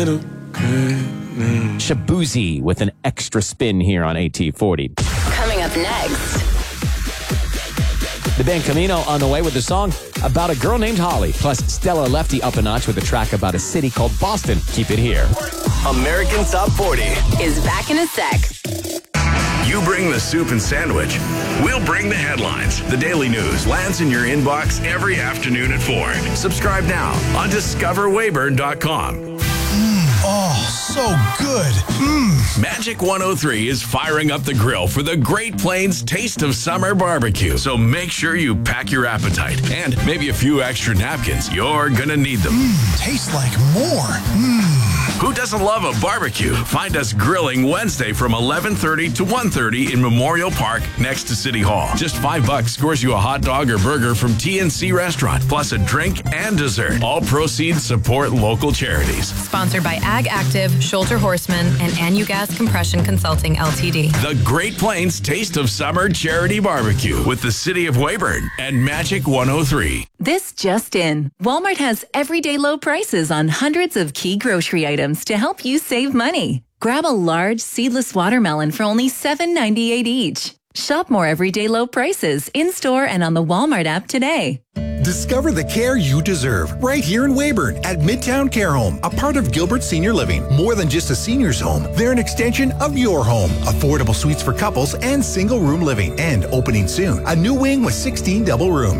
Shabuzi with an extra spin here on AT40. Coming up next. The band Camino on the way with a song about a girl named Holly. Plus, Stella Lefty up a notch with a track about a city called Boston. Keep it here. American Top 40 Is back in a sec. You bring the soup and sandwich. We'll bring the headlines. The Daily News lands in your inbox every afternoon at 4. Subscribe now on discoverwayburn.com. Oh, so good. Magic 103 is firing up the grill for the Great Plains Taste of Summer Barbecue. So make sure you pack your appetite and maybe a few extra napkins. You're gonna need them. Tastes like more. Who doesn't love a barbecue? Find us grilling Wednesday from 11:30 to 1:30 in Memorial Park next to City Hall. Just $5 scores you a hot dog or burger from TNC Restaurant, plus a drink and dessert. All proceeds support local charities. Sponsored by Ag Active, Shoulder Horseman, and Anugas Compression Consulting Ltd. The Great Plains Taste of Summer Charity Barbecue with the City of Weyburn and Magic 103. This just in. Walmart has everyday low prices on hundreds of key grocery items to help you save money. Grab a large seedless watermelon for only $7.98 each. Shop more everyday low prices in-store and on the Walmart app today. Discover the care you deserve right here in Weyburn at Midtown Care Home, a part of Gilbert Senior Living. More than just a senior's home, they're an extension of your home. Affordable suites for couples and single room living. And opening soon, a new wing with 16 double rooms.